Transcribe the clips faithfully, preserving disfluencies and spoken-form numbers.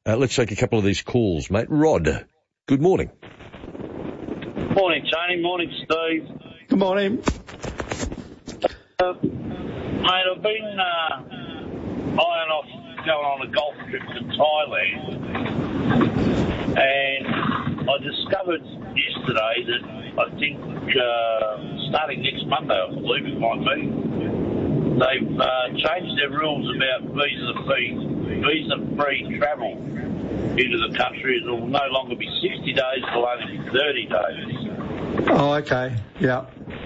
Uh, let's take a couple of these calls, mate. Rod, good morning. Morning, Tony. Morning, Steve. Good morning. Uh, mate, I've been uh, eyeing off going on a golf trip to Thailand, and I discovered yesterday that I think uh, starting next Monday, I believe it might be, they've uh, changed their rules about visa-free, visa-free travel into the country. It will no longer be sixty days, it will only be thirty days. Oh, okay. Yeah.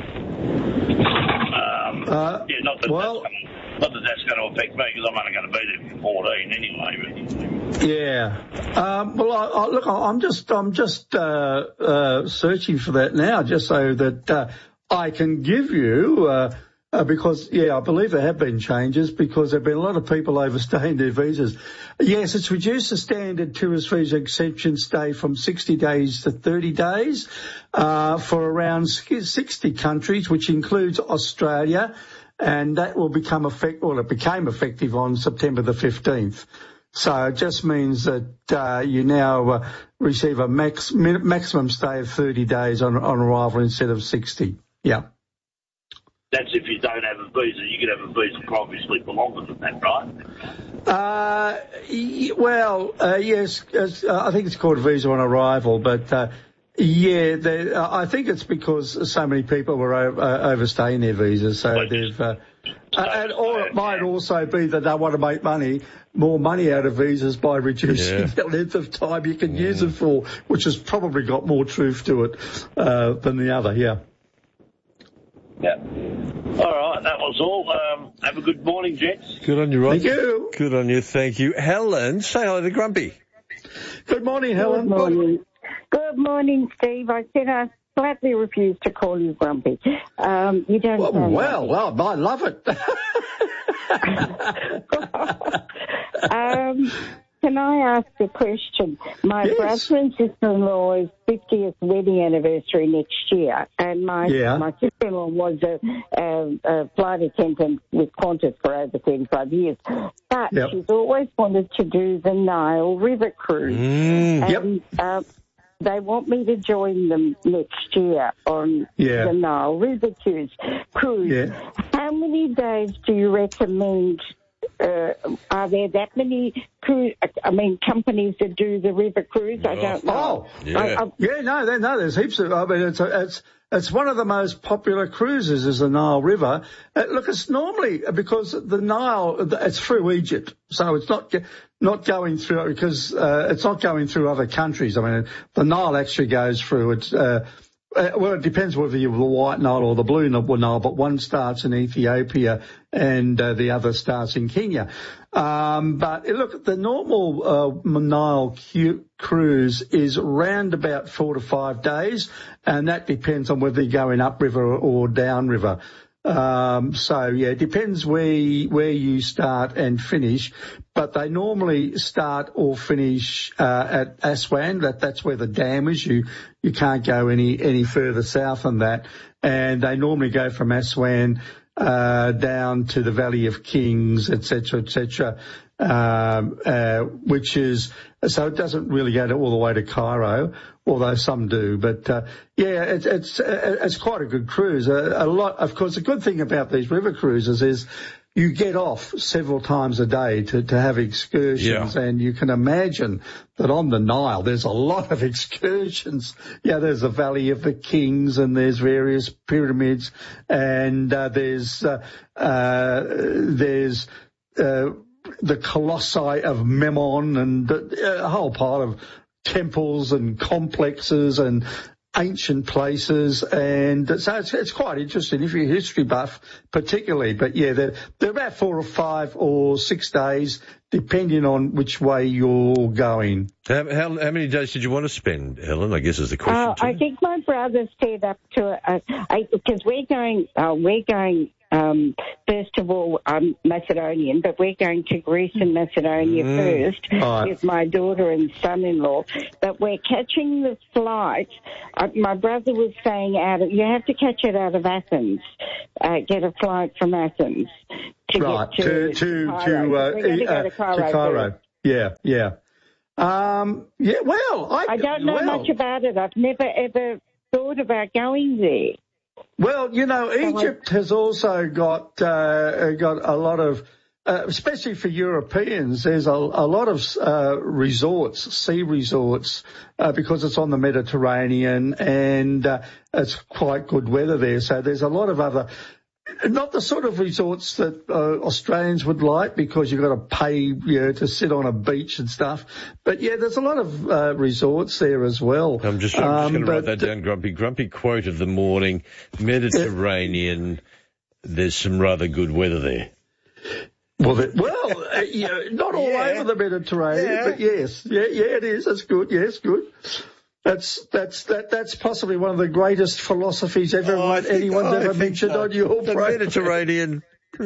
Um, uh, yeah, not that, well, that's gonna, not that that's going to affect me because I'm only going to be there for fourteen anyway. But. Yeah. Um, well, I, I, look, I'm just, I'm just uh, uh, searching for that now, just so that uh, I can give you. Uh, Uh, because, yeah, I believe there have been changes because there have been a lot of people overstaying their visas. Yes, it's reduced the standard tourist visa exemption stay from sixty days to thirty days uh, for around sixty countries, which includes Australia, and that will become effective, well, it became effective on September the fifteenth. So it just means that uh, you now uh, receive a max, maximum stay of thirty days on, on arrival instead of sixty. Yeah. That's if you don't have a visa. You could have a visa for obviously for longer than that, right? Uh, y- well, uh, yes, uh, I think it's called a visa on arrival, but uh, yeah, they, uh, I think it's because so many people were o- uh, overstaying their visas, so Well, they've. Uh, uh, and, or it might also be that they want to make money, more money out of visas by reducing Yeah. the length of time you can yeah. use it for, which has probably got more truth to it uh, than the other. Yeah. Yeah. All right, that was all. Um, have a good morning, gents. Good on you, Rod. Thank you. Good on you, thank you. Helen, say hello to Grumpy. Good morning, Helen. Good morning. Good morning, Steve. I said I flatly refuse to call you Grumpy. Um, you don't Well, sound well, well, I love it. um, can I ask a question? My yes. brother and sister-in-law's fiftieth wedding anniversary next year, and my yeah. my sister-in-law was a, a, a flight attendant with Qantas for over thirty-five years, but yep. she's always wanted to do the Nile River cruise. Mm. And, yep. uh, they want me to join them next year on yeah. the Nile River cruise. cruise. Yeah. How many days do you recommend? Uh, are there that many cruise, I mean, companies that do the river cruise? I don't know. Oh, yeah. I, I, yeah, no, there, no, there's heaps of, I mean, it's, a, it's, it's one of the most popular cruises is the Nile River. Uh, look, it's normally, because the Nile, it's through Egypt, so it's not, not going through, because, uh, it's not going through other countries. I mean, the Nile actually goes through, it's, uh, Uh, well, it depends whether you're the White Nile or the Blue Nile, but one starts in Ethiopia and uh, the other starts in Kenya. Um, but look, the normal uh, Nile cu- cruise is round about four to five days, and that depends on whether you're going upriver or downriver. Um, so yeah, it depends where where you start and finish, but they normally start or finish uh, at Aswan. That that's where the dam is. You you can't go any any further south than that, and they normally go from Aswan uh, down to the Valley of Kings, et cetera, et cetera. Um, uh, which is, so it doesn't really go to, all the way to Cairo, although some do. But, uh, yeah, it's, it's, it's quite a good cruise. A, a lot, of course, the good thing about these river cruises is you get off several times a day to, to have excursions, yeah. and you can imagine that on the Nile there's a lot of excursions. Yeah, there's the Valley of the Kings and there's various pyramids and, uh, there's, uh, uh, there's, uh, the Colossi of Memnon and a whole pile of temples and complexes and ancient places, and so it's, it's quite interesting if you're a history buff particularly. But yeah, they're, they're about four or five or six days depending on which way you're going. How, how, how many days did you want to spend, Helen? I guess is the question. Uh, I think my brother said up to because we're going uh, we're going. Um, first of all, I'm Macedonian, but we're going to Greece and Macedonia mm. first right. with my daughter and son-in-law. But we're catching the flight. Uh, my brother was saying out of, you have to catch it out of Athens, uh, get a flight from Athens to right. get to, to, to, Cairo. to, uh, We're going to uh, go to Cairo. to Cairo. Yeah, yeah. Um, yeah, well, I, I don't know well, much about it. I've never ever thought about going there. Well, you know, Egypt has also got uh, got a lot of, uh, especially for Europeans, there's a, a lot of uh, resorts, sea resorts, uh, because it's on the Mediterranean and uh, it's quite good weather there. So there's a lot of other, not the sort of resorts that uh, Australians would like because you've got to pay, you know, to sit on a beach and stuff. But yeah, there's a lot of uh, resorts there as well. I'm just, I'm um, just going to write but, that down, Grumpy. Grumpy quote of the morning, Mediterranean, there's some rather good weather there. Well, the, well, uh, you know, not all Yeah. over the Mediterranean, Yeah. but yes, yeah, yeah, it is. That's good. Yes, good. That's that's that that's possibly one of the greatest philosophies ever Oh, I think- anyone's oh, I ever think mentioned so. on your The program. Mediterranean,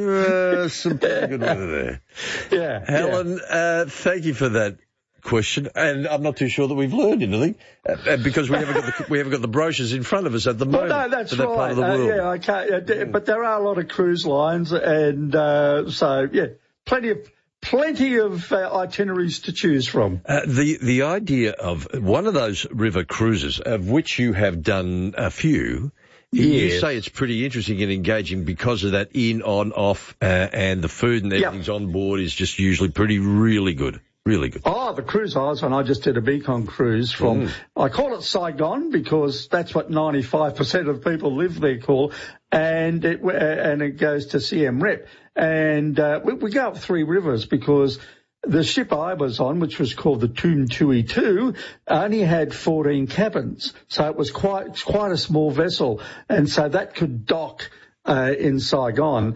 uh, some pretty good weather there. Yeah, Helen, uh, thank you for that question, and I'm not too sure that we've learned anything uh, because we haven't got the, we haven't got the brochures in front of us at the Well, moment. no, that's for that right. part of the Uh, world. yeah, I can't. Uh, d- but there are a lot of cruise lines, and uh, so yeah, plenty of plenty of uh, itineraries to choose from. Uh, the the idea of one of those river cruises, of which you have done a few, you Yes. say it's pretty interesting and engaging because of that in, on, off, uh, and the food and Yep. everything's on board is just usually pretty, really good. Really good. Oh, the cruise I was on, I just did a Mekong cruise from, Mm. I call it Saigon because that's what ninety-five percent of people live there call, and it, uh, and it goes to Siem Reap. And uh, we, we go up three rivers because the ship I was on, which was called the Toom Tui two, only had fourteen cabins. So it was quite, quite a small vessel. And so that could dock uh, in Saigon.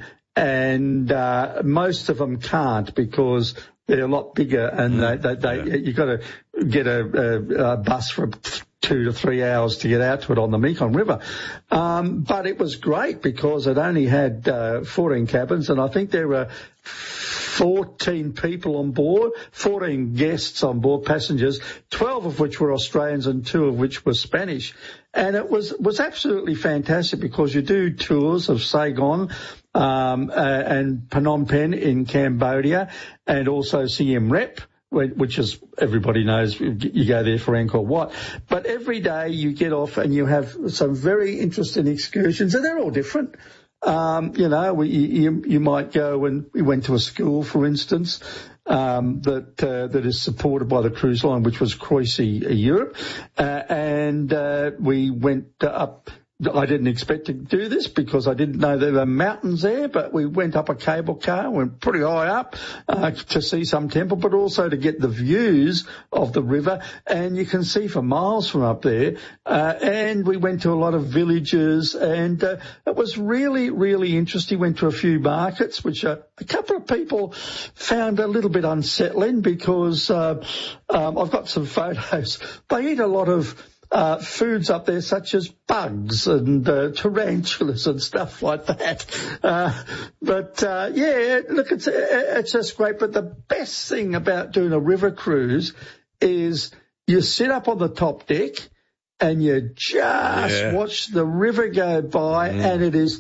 And uh, most of them can't because they're a lot bigger, and mm, they, they, they yeah. you've got to get a, a, a bus for two to three hours to get out to it on the Mekong River. Um, but it was great because it only had uh, fourteen cabins, and I think there were fourteen people on board, fourteen guests on board, passengers, twelve of which were Australians and two of which were Spanish. And it was, was absolutely fantastic because you do tours of Saigon, um, uh, and Phnom Penh in Cambodia, and also Siem Reap, which is, everybody knows, you go there for Angkor Wat. But every day you get off and you have some very interesting excursions, and they're all different. Um, you know, we, you, you might go and we went to a school, for instance, um, that, uh, that is supported by the cruise line, which was Croissy Europe. Uh, and, uh, we went up, I didn't expect to do this because I didn't know there were mountains there, but we went up a cable car, went pretty high up uh, to see some temple, but also to get the views of the river, and you can see for miles from up there. Uh, and we went to a lot of villages, and uh, it was really, really interesting. Went to a few markets, which uh, a couple of people found a little bit unsettling because uh, um, I've got some photos. They eat a lot of Uh, foods up there such as bugs and uh, tarantulas and stuff like that. Uh, but, uh, yeah, look, it's, it's just great. But the best thing about doing a river cruise is you sit up on the top deck and you just Yeah. watch the river go by, mm. and it is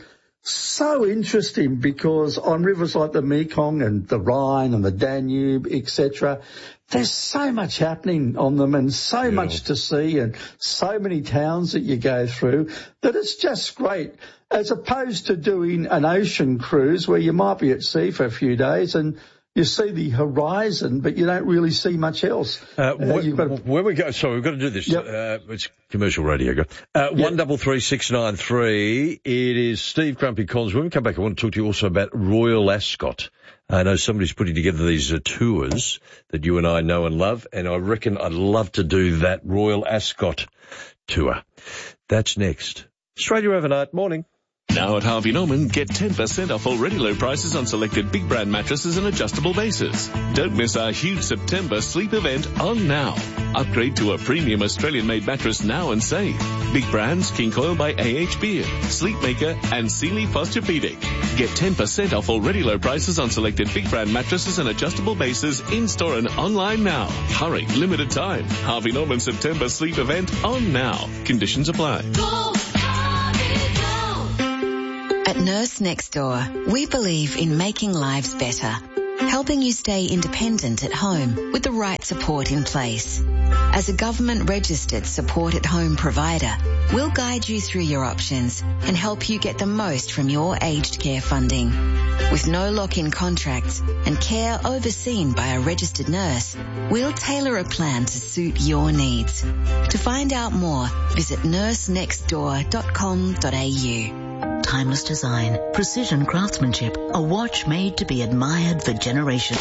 so interesting because on rivers like the Mekong and the Rhine and the Danube, et cetera, there's so much happening on them and so yeah. much to see and so many towns that you go through that it's just great, as opposed to doing an ocean cruise where you might be at sea for a few days and you see the horizon, but you don't really see much else. Uh, Uh, when, you've got to, when we go, sorry, we've got to do this. Yep. Uh, it's commercial radio. Go. Uh, Yep. one double three six nine three. It is Steve Grumpy Collins. When we come back, I want to talk to you also about Royal Ascot. I know somebody's putting together these uh, tours that you and I know and love, and I reckon I'd love to do that Royal Ascot tour. That's next. Australia Overnight. Morning. Now at Harvey Norman, get ten percent off already low prices on selected big brand mattresses and adjustable bases. Don't miss our huge September sleep event on now. Upgrade to a premium Australian-made mattress now and save. Big brands, King Coil by A H Beard, Sleepmaker and Sealy Posturepedic. Get ten percent off already low prices on selected big brand mattresses and adjustable bases in-store and online now. Hurry, limited time. Harvey Norman September sleep event on now. Conditions apply. Go, Harvey, go. At Nurse Next Door, we believe in making lives better. helping you stay independent at home with the right support in place. As a government-registered support-at-home provider, we'll guide you through your options and help you get the most from your aged care funding. With no lock-in contracts and care overseen by a registered nurse, we'll tailor a plan to suit your needs. To find out more, visit nurse next door dot com dot a u. Timeless design, precision craftsmanship, a watch made to be admired for generations.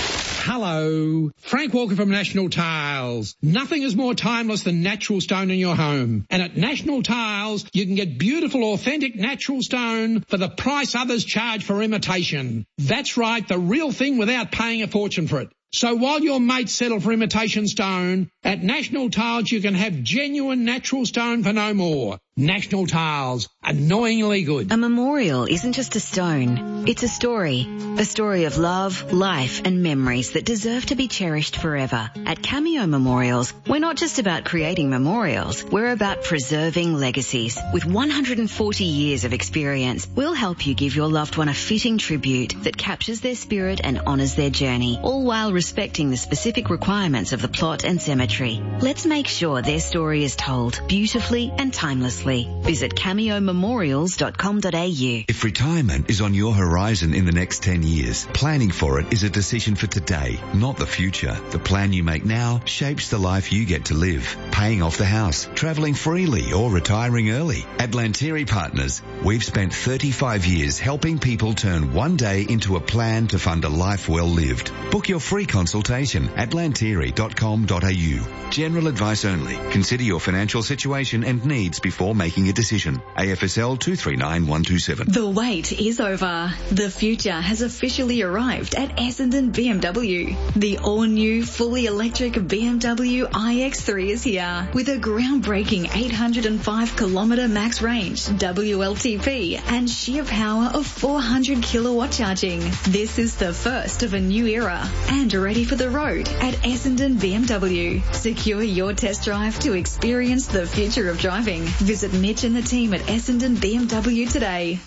Hello, Frank Walker from National Tiles. Nothing is more timeless than natural stone in your home. And at National Tiles, you can get beautiful, authentic natural stone for the price others charge for imitation. That's right, the real thing without paying a fortune for it. So while your mates settle for imitation stone, at National Tiles you can have genuine natural stone for no more. National Tiles, annoyingly good. A memorial isn't just a stone, it's a story. A story of love, life and memories that deserve to be cherished forever. At Cameo Memorials, we're not just about creating memorials, we're about preserving legacies. With one hundred forty years of experience, we'll help you give your loved one a fitting tribute that captures their spirit and honours their journey, all while respecting the specific requirements of the plot and cemetery. Let's make sure their story is told beautifully and timelessly. Visit cameo memorials dot com dot a u. If retirement is on your horizon in the next ten years, planning for it is a decision for today, not the future. The plan you make now shapes the life you get to live. Paying off the house, travelling freely or retiring early. At Lantieri Partners, we've spent thirty-five years helping people turn one day into a plan to fund a life well lived. Book your free consultation at lantieri dot com dot a u. General advice only. Consider your financial situation and needs before making a decision. A F S L two three nine one two seven. The wait is over. The future has officially arrived at Essendon B M W. The all-new, fully electric B M W i X three is here with a groundbreaking eight hundred five kilometre max range, W L T P, and sheer power of four hundred kilowatt charging. This is the first of a new era and ready for the road at Essendon B M W. Secure your test drive to experience the future of driving. Visit Mitch and the team at Essendon B M W today.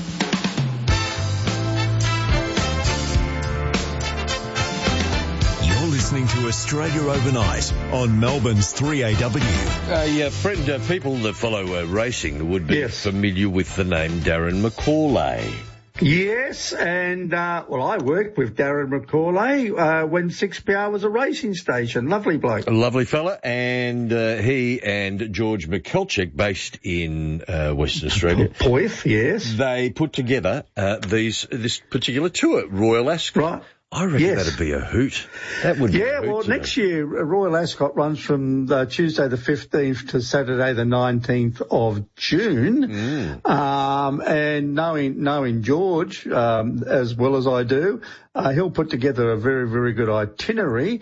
You're listening to Australia Overnight on Melbourne's three A W. Uh, yeah, friend, uh, people that follow uh, racing would be yes. familiar with the name Darren McCauley. Yes, and, uh, well, I worked with Darren McCauley, uh, when six P R was a racing station. Lovely bloke. A lovely fella, and, uh, he and George McKelchik, based in, uh, Western Australia. Poith, yes. They put together, uh, these, this particular tour, Royal Ascot. Right. I reckon yes. that'd be a hoot. That would be yeah, a hoot. well, today. next year, Royal Ascot runs from uh, Tuesday the fifteenth to Saturday the nineteenth of June. Mm. Um, and knowing, knowing George, um, as well as I do, uh, he'll put together a very, very good itinerary.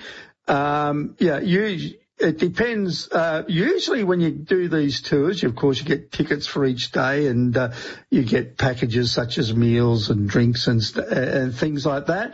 Um, yeah, you, it depends. Uh, usually when you do these tours, you, of course, you get tickets for each day and, uh, you get packages such as meals and drinks and, st- and things like that.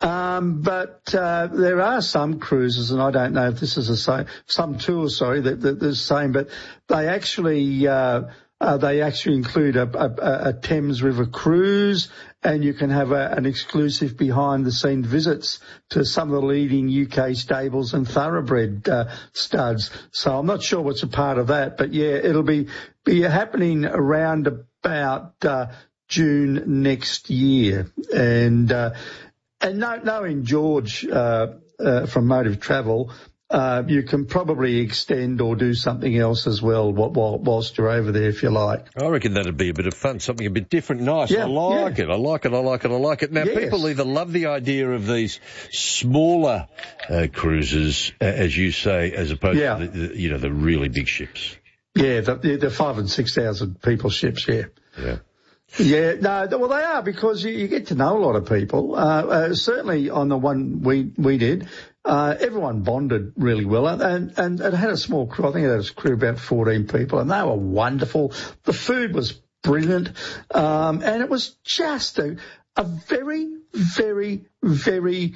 Um, but, uh, there are some cruises, and I don't know if this is the same, some tours, sorry, that, that the same, but they actually, uh, uh, they actually include a, a, a Thames River cruise, and you can have a, an exclusive behind-the-scene visits to some of the leading U K stables and thoroughbred uh, studs. So I'm not sure what's a part of that, but yeah, it'll be be happening around about uh, June next year, and. Uh, And know, knowing George uh, uh, from Motive Travel, uh, you can probably extend or do something else as well while, whilst you're over there, if you like. I reckon that'd be a bit of fun, something a bit different, nice. Yeah, I like yeah. it, I like it, I like it, I like it. Now, yes. people either love the idea of these smaller uh, cruises, uh, as you say, as opposed yeah. to, the, the, you know, the really big ships. Yeah, the, the, the five and six thousand people ships, yeah. Yeah. Yeah, no, well, they are, because you, you get to know a lot of people. Uh, uh, certainly on the one we we did, uh, everyone bonded really well, and, and it had a small crew. I think it had a crew of about fourteen people, and they were wonderful. The food was brilliant, um, and it was just a, a very, very, very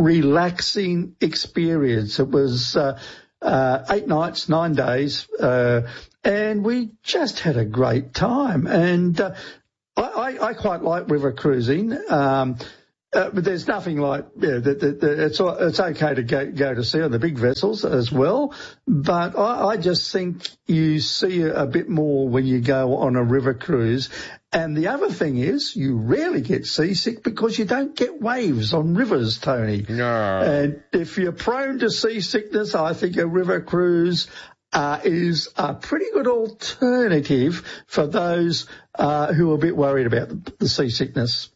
relaxing experience. It was uh, uh, eight nights, nine days, uh, and we just had a great time. And uh, I, I, I quite like river cruising. Um, Uh, but there's nothing like, yeah, the, the, the, it's it's okay to go, go to sea on the big vessels as well, but I, I just think you see a, a bit more when you go on a river cruise. And the other thing is, you rarely get seasick because you don't get waves on rivers, Tony. No. And if you're prone to seasickness, I think a river cruise Uh, is a pretty good alternative for those uh, who are a bit worried about the, the seasickness.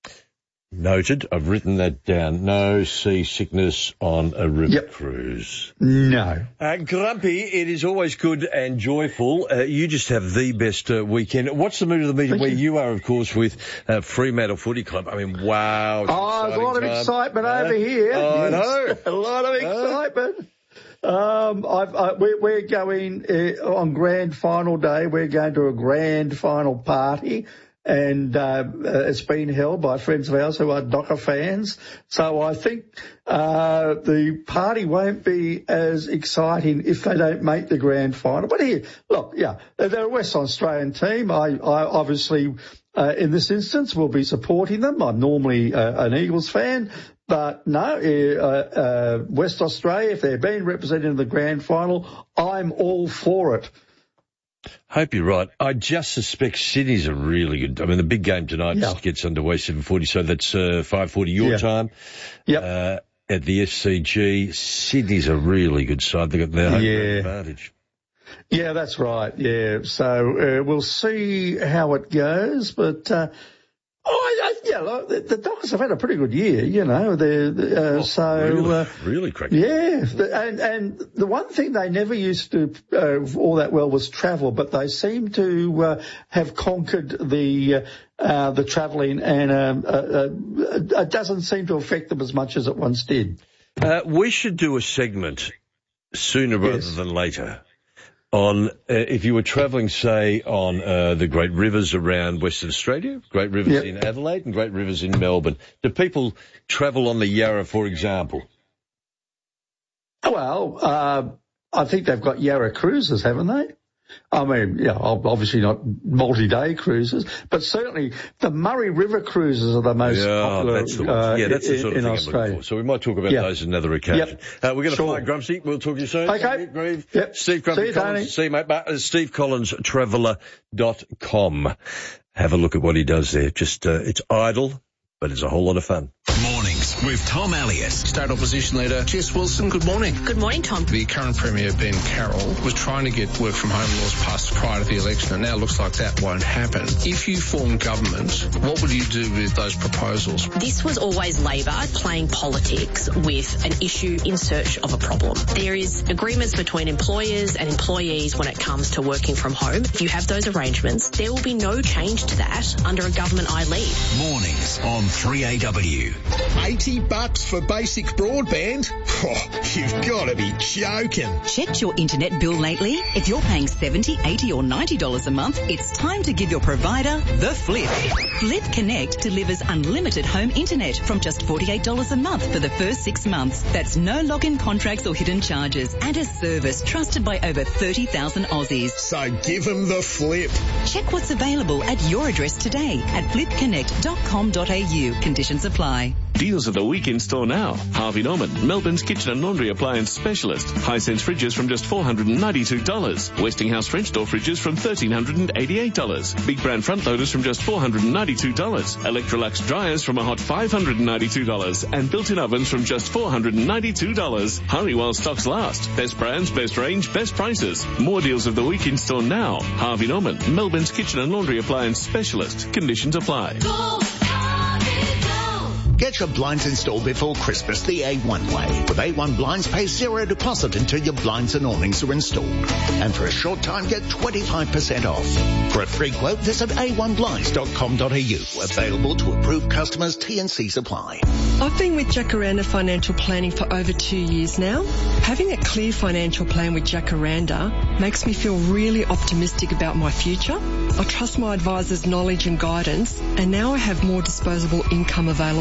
Noted. I've written that down. No seasickness on a river yep. cruise. No. Uh, Grumpy, it is always good and joyful. Uh, you just have the best uh, weekend. What's the mood of the meeting? Where you. you are, of course, with uh, Fremantle Footy Club. I mean, wow. Oh, there's a lot of time. excitement uh, over here. Oh, I yes. know. A lot of excitement. Um, I've, I, we're, we're going uh, on grand final day. We're going to a grand final party, and uh, uh, it's been held by friends of ours who are Docker fans. So I think uh, the party won't be as exciting if they don't make the grand final. But here, look, yeah, they're a West Australian team. I, I obviously, uh, in this instance, will be supporting them. I'm normally uh, an Eagles fan. But no, uh, uh, West Australia, if they're being represented in the grand final, I'm all for it. Hope you're right. I just suspect Sydney's a really good. I mean, the big game tonight yeah. gets underway seven forty, so that's uh, five forty your yeah. time. Yep. Uh, at the S C G, Sydney's a really good side. They've got their home yeah. advantage. Yeah, that's right. Yeah, so uh, we'll see how it goes, but. Uh, Oh, I, I, yeah, look, the, the Dockers have had a pretty good year, you know. They're, uh, oh, so really, uh, really cracking. Yeah, the, and and the one thing they never used to uh, all that well was travel, but they seem to uh, have conquered the uh, uh, the travelling, and um, uh, uh, it doesn't seem to affect them as much as it once did. Uh, we should do a segment sooner rather yes. than later. On uh, if you were travelling, say, on uh, the great rivers around Western Australia, great rivers yep. in Adelaide and great rivers in Melbourne, do people travel on the Yarra, for example? Well, uh, I think they've got Yarra cruises, haven't they? I mean, yeah, obviously not multi-day cruises, but certainly the Murray River cruises are the most yeah, popular that's the uh, yeah, that's the sort of in, thing Australia. I'm looking for. So we might talk about yeah. those another occasion. Yep. Uh, we're going to sure. fly, Grumpsy. We'll talk to you soon. Okay. Grieve. Yep. Steve Grumpy See you, Collins. Tony. See you, mate. Uh, Steve Collins Traveller dot com. Have a look at what he does there. Just, uh, it's idle, but it's a whole lot of fun. Mornings with Tom Elliott. State Opposition Leader Jess Wilson, good morning. Good morning, Tom. The current Premier, Ben Carroll, was trying to get work from home laws passed prior to the election, and now it looks like that won't happen. If you form government, what would you do with those proposals? This was always Labor playing politics with an issue in search of a problem. There is agreements between employers and employees when it comes to working from home. If you have those arrangements, there will be no change to that under a government I lead. Mornings on three A W. eighty bucks for basic broadband? Oh, you've got to be joking. Checked your internet bill lately? If you're paying seventy dollars, eighty dollars or ninety dollars a month, it's time to give your provider the flip. Flip Connect delivers unlimited home internet from just forty-eight dollars a month for the first six months. That's no login contracts or hidden charges, and a service trusted by over thirty thousand Aussies. So give them the flip. Check what's available at your address today at flip connect dot com dot a u. Conditions apply. Deals of the week in store now. Harvey Norman, Melbourne's kitchen and laundry appliance specialist. Hisense fridges from just four hundred ninety-two dollars. Westinghouse French door fridges from one thousand three hundred eighty-eight dollars. Big brand front loaders from just four hundred ninety-two dollars. Electrolux dryers from a hot five hundred ninety-two dollars. And built-in ovens from just four hundred ninety-two dollars. Hurry while stocks last. Best brands, best range, best prices. More deals of the week in store now. Harvey Norman, Melbourne's kitchen and laundry appliance specialist. Conditions apply. Go, Harvey, go. Get your blinds installed before Christmas the A one way. With A one Blinds, pay zero deposit until your blinds and awnings are installed. And for a short time, get twenty-five percent off. For a free quote, visit a one blinds dot com dot a u. Available to approved customers, T and C supply. I've been with Jacaranda Financial Planning for over two years now. Having a clear financial plan with Jacaranda makes me feel really optimistic about my future. I trust my advisor's knowledge and guidance, and now I have more disposable income available to me.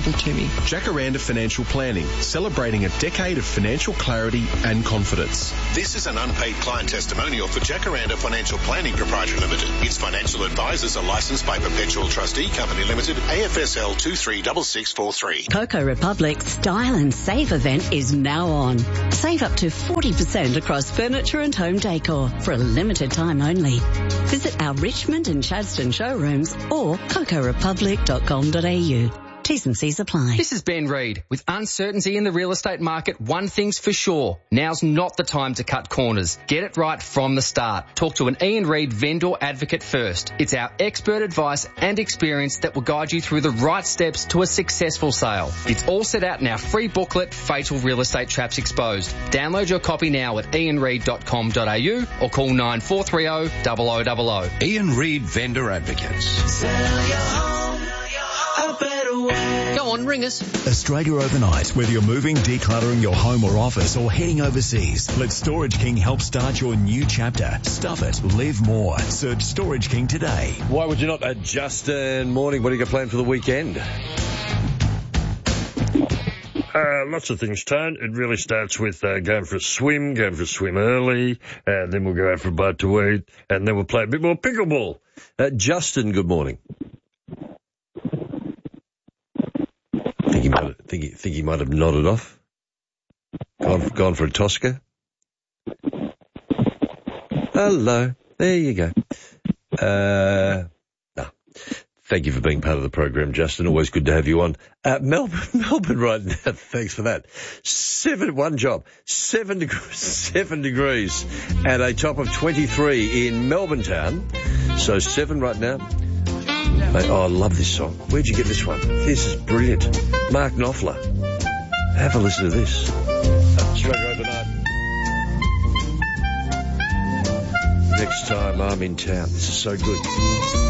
Jacaranda Financial Planning, celebrating a decade of financial clarity and confidence. This is an unpaid client testimonial for Jacaranda Financial Planning Proprietary Limited. Its financial advisors are licensed by Perpetual Trustee Company Limited, A F S L two three six six four three. Coco Republic's Style and Save event is now on. Save up to forty percent across furniture and home decor for a limited time only. Visit our Richmond and Chadstone showrooms or coco republic dot com dot a u. T's and C's apply. This is Ben Reid. With uncertainty in the real estate market, one thing's for sure. Now's not the time to cut corners. Get it right from the start. Talk to an Ian Reid vendor advocate first. It's our expert advice and experience that will guide you through the right steps to a successful sale. It's all set out in our free booklet, Fatal Real Estate Traps Exposed. Download your copy now at ian reid dot com dot a u or call nine four three zero, zero zero zero zero. Ian Reid Vendor Advocates. Sell your home a better way. Go on, ring us. Australia Overnight. Whether you're moving, decluttering your home or office, or heading overseas, let Storage King help start your new chapter. Stuff it. Live more. Search Storage King today. Why would you not? Uh, Justin, morning. What do you got planned for the weekend? Uh, lots of things, Tone. It really starts with uh, going for a swim, going for a swim early, and then we'll go out for a bite to eat, and then we'll play a bit more pickleball. Uh, Justin, good morning. Think he might think he, think he might have nodded off. Gone, gone for a Tosca. Hello. There you go. Uh, no. Thank you for being part of the program, Justin. Always good to have you on. Uh, Melbourne, Melbourne right now. Thanks for that. Seven, one job. Seven degrees, seven degrees and a top of twenty-three in Melbourne town. So seven right now. Oh, I love this song. Where'd you get this one? This is brilliant. Mark Knopfler. Have a listen to this. Australia Overnight. Next time I'm in town. This is so good.